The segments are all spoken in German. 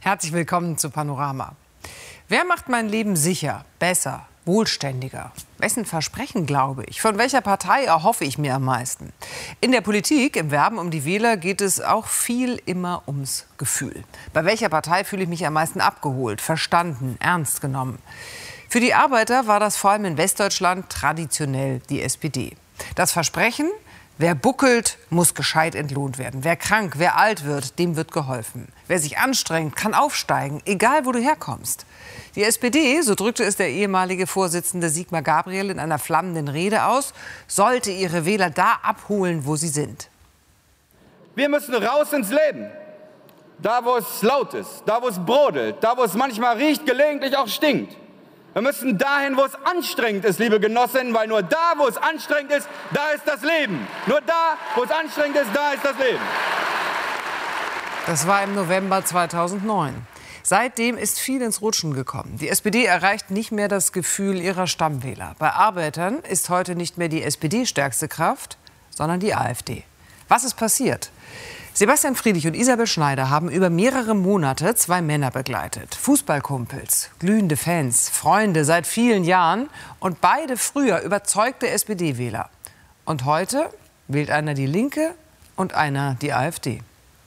Herzlich willkommen zu Panorama. Wer macht mein Leben sicher, besser, wohlständiger? Wessen Versprechen glaube ich? Von welcher Partei erhoffe ich mir am meisten? In der Politik, im Werben um die Wähler, geht es auch viel immer ums Gefühl. Bei welcher Partei fühle ich mich am meisten abgeholt, verstanden, ernst genommen? Für die Arbeiter war das vor allem in Westdeutschland traditionell die SPD. Das Versprechen: wer buckelt, muss gescheit entlohnt werden. Wer krank, wer alt wird, dem wird geholfen. Wer sich anstrengt, kann aufsteigen, egal wo du herkommst. Die SPD, so drückte es der ehemalige Vorsitzende Sigmar Gabriel in einer flammenden Rede aus, sollte ihre Wähler da abholen, wo sie sind. Wir müssen raus ins Leben. Da, wo es laut ist, da, wo es brodelt, da, wo es manchmal riecht, gelegentlich auch stinkt. Wir müssen dahin, wo es anstrengend ist, liebe Genossinnen, weil nur da, wo es anstrengend ist, da ist das Leben. Nur da, wo es anstrengend ist, da ist das Leben. Das war im November 2009. Seitdem ist viel ins Rutschen gekommen. Die SPD erreicht nicht mehr das Gefühl ihrer Stammwähler. Bei Arbeitern ist heute nicht mehr die SPD stärkste Kraft, sondern die AfD. Was ist passiert? Sebastian Friedrich und Isabel Schneider haben über mehrere Monate zwei Männer begleitet. Fußballkumpels, glühende Fans, Freunde seit vielen Jahren und beide früher überzeugte SPD-Wähler. Und heute wählt einer die Linke und einer die AfD.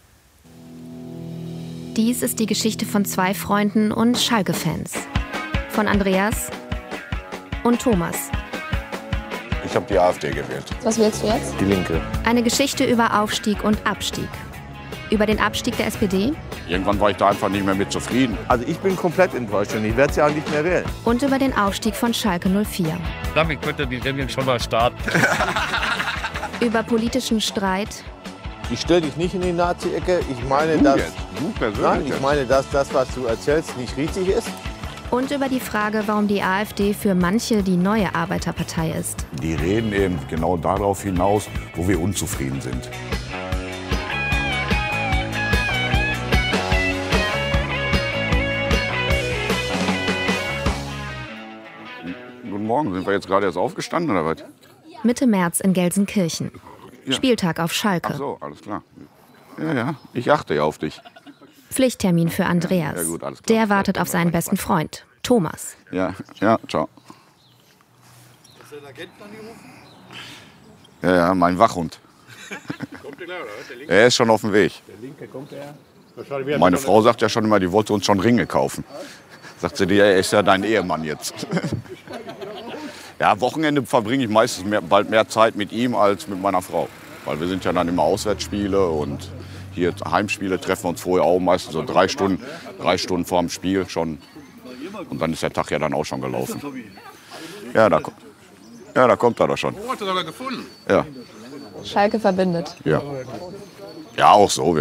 Dies ist die Geschichte von zwei Freunden und Schalke-Fans. Von Andreas und Thomas. Ich habe die AfD gewählt. Was wählst du jetzt? Die Linke. Eine Geschichte über Aufstieg und Abstieg. Über den Abstieg der SPD. Irgendwann war ich da einfach nicht mehr mit zufrieden. Also ich bin komplett enttäuscht und ich werde sie auch nicht mehr wählen. Und über den Aufstieg von Schalke 04. Damit könnte die Sendung schon mal starten. Über politischen Streit. Ich stelle dich nicht in die Nazi-Ecke. Ich meine, dass das, was du erzählst, nicht richtig ist. Und über die Frage, warum die AfD für manche die neue Arbeiterpartei ist. Die reden eben genau darauf hinaus, wo wir unzufrieden sind. Guten Morgen, sind wir jetzt gerade erst aufgestanden oder was? Mitte März in Gelsenkirchen. Ja. Spieltag auf Schalke. Ach so, alles klar. Ja, ich achte ja auf dich. Pflichttermin für Andreas. Ja, gut, alles klar. Der wartet auf seinen besten Freund, Thomas. Ja, ciao. Hast du den Agenten angerufen? Ja, mein Wachhund. Kommt der klar, oder? Der Linke? Er ist schon auf dem Weg. Der Linke kommt er. Meine Frau sagt ja schon immer, die wollte uns schon Ringe kaufen. Sagt sie, er ist ja dein Ehemann jetzt. Ja, Wochenende verbringe ich meistens bald mehr Zeit mit ihm als mit meiner Frau. Weil wir sind ja dann immer Auswärtsspiele und hier Heimspiele treffen wir uns vorher auch meistens so 3 Stunden vor dem Spiel schon. Und dann ist der Tag ja dann auch schon gelaufen. Ja, da kommt er doch schon. Oh, hat er sogar gefunden. Ja. Schalke verbindet. Ja. Ja, auch so.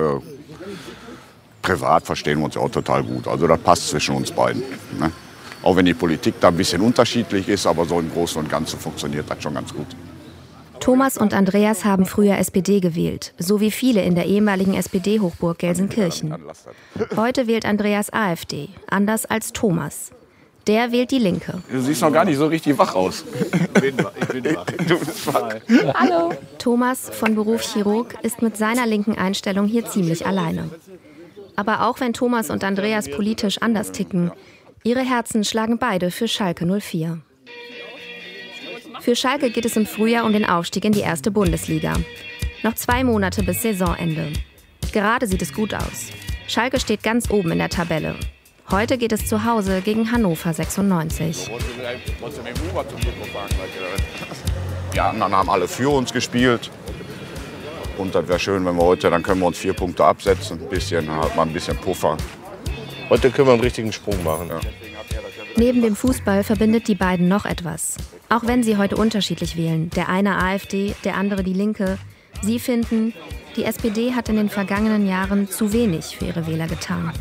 Privat verstehen wir uns ja auch total gut. Also das passt zwischen uns beiden. Ne? Auch wenn die Politik da ein bisschen unterschiedlich ist, aber so im Großen und Ganzen funktioniert das schon ganz gut. Thomas und Andreas haben früher SPD gewählt, so wie viele in der ehemaligen SPD-Hochburg Gelsenkirchen. Heute wählt Andreas AfD, anders als Thomas. Der wählt die Linke. Du siehst noch gar nicht so richtig wach aus. Ich bin wach. Du bist wach. Hallo. Thomas, von Beruf Chirurg, ist mit seiner linken Einstellung hier ziemlich alleine. Aber auch wenn Thomas und Andreas politisch anders ticken, ihre Herzen schlagen beide für Schalke 04. Für Schalke geht es im Frühjahr um den Aufstieg in die erste Bundesliga. Noch 2 Monate bis Saisonende. Gerade sieht es gut aus. Schalke steht ganz oben in der Tabelle. Heute geht es zu Hause gegen Hannover 96. Die anderen haben alle für uns gespielt. Und das wäre schön, wenn wir heute, dann können wir uns 4 Punkte absetzen. Halt mal ein bisschen Puffer. Heute können wir einen richtigen Sprung machen. Ja. Neben dem Fußball verbindet die beiden noch etwas. Auch wenn sie heute unterschiedlich wählen, der eine AfD, der andere die Linke. Sie finden, die SPD hat in den vergangenen Jahren zu wenig für ihre Wähler getan.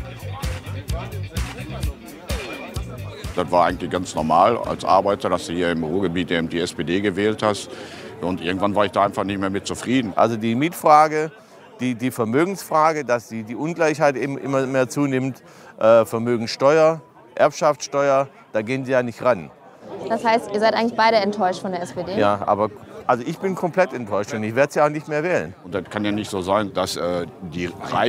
Das war eigentlich ganz normal als Arbeiter, dass du hier im Ruhrgebiet eben die SPD gewählt hast. Und irgendwann war ich da einfach nicht mehr mit zufrieden. Also die Mietfrage, die Vermögensfrage, dass die Ungleichheit eben immer mehr zunimmt, Vermögensteuer, Erbschaftssteuer, da gehen sie ja nicht ran. Das heißt, ihr seid eigentlich beide enttäuscht von der SPD? Ja, aber also ich bin komplett enttäuscht und ich werde sie auch nicht mehr wählen. Und das kann ja nicht so sein, dass die